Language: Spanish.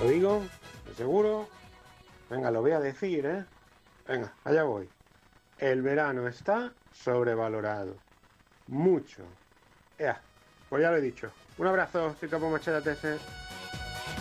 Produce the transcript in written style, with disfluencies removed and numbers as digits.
¿Lo digo? ¿De seguro? Venga, lo voy a decir, ¿eh? Venga, allá voy. El verano está sobrevalorado. Mucho. Ya, pues ya lo he dicho. Un abrazo, soy Capo Machete TS.